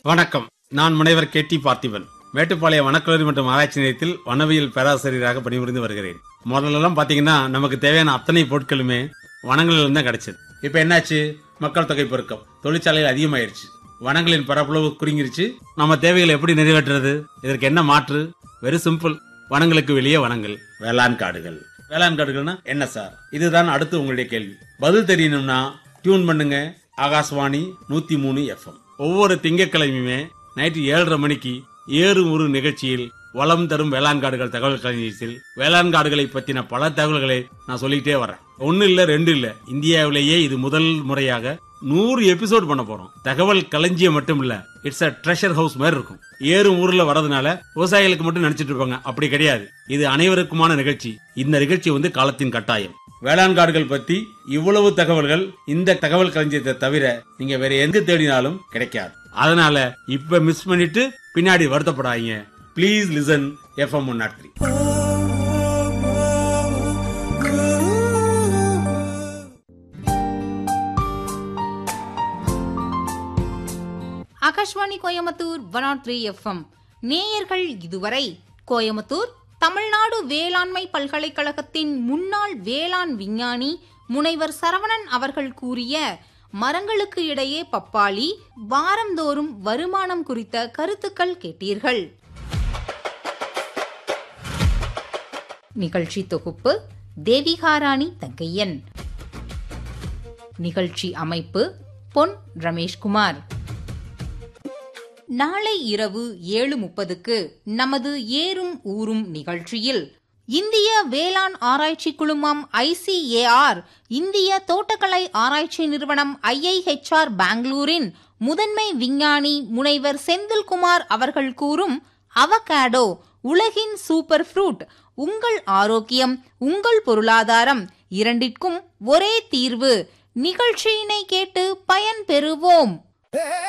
வணக்கம். நான் முனைவர் KT பார்த்திபன். மேட்டுப்பாளையம் வனக்கல்லூரி மற்றும் ஆராய்ச்சி நிலையத்தில் வனவியல் பேராசிரியராக பணிபுரிந்து வருகிறேன். முதல்லலாம் பாத்தீங்கன்னா நமக்கு தேவையான அத்தனை பொருட்களுமே வனங்களில் தான் கிடைச்சது. இப்ப என்னாச்சு? மக்கள் தொகை பெருக்கம், தொழிற்சாலைகள் அதிகமாயிருச்சு, வனங்களின் பரப்பளவு குறுங்கிருச்சு. நம்ம தேவைகளை எப்படி நிறைவேற்றுறது? இதற்கு என்ன மாற்று? Very simple. வனங்களுக்கு வெளியே வனங்கள், வேளாண் காடுகள். வேளாண் காடுகள்னா என்ன சார்? இதுதான் அடுத்து உங்களுடைய கேள்வி. பதில் தெரியணும்னா டியூன் பண்ணுங்க ஆகாஷ்வாணி 103 FM. ஒவ்வொரு திங்கட்கிழமையுமே நைட்டு 7:30 மணிக்கு ஏறு ஒரு நிகழ்ச்சியில் வளம் தரும் வேளாண் காடுகள் தகவல் களஞ்சியத்தில் வேளாண் காடுகளை பத்தின பல தகவல்களை நான் சொல்லிக்கிட்டே வரேன். 1 இல்ல 2 இல்ல, இந்தியாவிலேயே இது முதல் முறையாக 100 எபிசோட் பண்ண போறோம். தகவல் களஞ்சியம் மட்டும் இல்ல, இட்ஸ் அ ட்ரெஷர் ஹவுஸ் மாதிரி இருக்கும். ஏறும் ஊர்ல வரதுனால விவசாயிகளுக்கு மட்டும் நினைச்சிட்டு இருப்பாங்க. அப்படி கிடையாது, இது அனைவருக்குமான நிகழ்ச்சி. இந்த நிகழ்ச்சி காலத்தின் கட்டாயம். வேளாண் காடுகள் பத்தி இவ்வளவு தகவல்கள் இந்த தகவல் களஞ்சியத்தை தவிர நீங்க வேற எங்க தேடினாலும் கிடைக்காது. அதனால இப்ப மிஸ் பண்ணிட்டு பின்னாடி வருத்தப்படாதீங்க. Please listen FM 103. Akashvani Coimbatore 103 FM. நேயர்கள் இதுவரை கோயம்புத்தூர் தமிழ்நாடு வேளாண்மை பல்கலைக்கழகத்தின் முன்னாள் வேளாண் விஞ்ஞானி முனைவர் சரவணன் அவர்கள் கூறிய மரங்களுக்கு இடையே பப்பாளி, வாரந்தோறும் வருமானம் குறித்த கருத்துக்கள் கேட்டீர்கள். நிகழ்ச்சி தொகுப்பு தேவிகாராணி தங்கையன். நிகழ்ச்சி அமைப்பு பொன் ரமேஷ்குமார். நாளை இரவு 7:30க்கு நமது ஏறும் ஊரும் நிகழ்ச்சியில் இந்திய வேளாண் ஆராய்ச்சி குழுமம் ICAR, இந்திய தோட்டக்கலை ஆராய்ச்சி நிறுவனம் IIHR பெங்களூரின் முதன்மை விஞ்ஞானி முனைவர் செந்தில்குமார் அவர்கள் கூறும் அவகாடோ உலகின் சூப்பர் ஃப்ரூட், உங்கள் ஆரோக்கியம் உங்கள் பொருளாதாரம் இரண்டிற்கும் ஒரே தீர்வு. நிகழ்ச்சியினை கேட்டு பயன் பெறுவோம்.